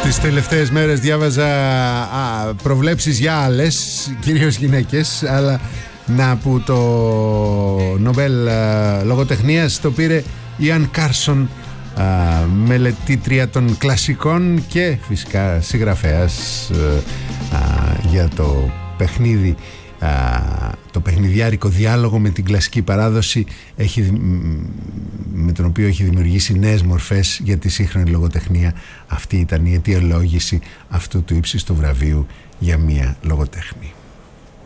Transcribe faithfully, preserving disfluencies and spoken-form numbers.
Τις τελευταίες μέρες διάβαζα α, προβλέψεις για άλλες, κυρίως γυναίκες, αλλά να που το Νομπέλ α, λογοτεχνίας το πήρε η Αν Κάρσον, α, μελετήτρια των κλασικών και φυσικά συγγραφέας α, α, για το παιχνίδι, α, το παιχνιδιάρικο διάλογο με την κλασική παράδοση, έχει, με τον οποίο έχει δημιουργήσει νέες μορφές για τη σύγχρονη λογοτεχνία. Αυτή ήταν η αιτιολόγηση αυτού του ύψιστου βραβείου για μία λογοτέχνη.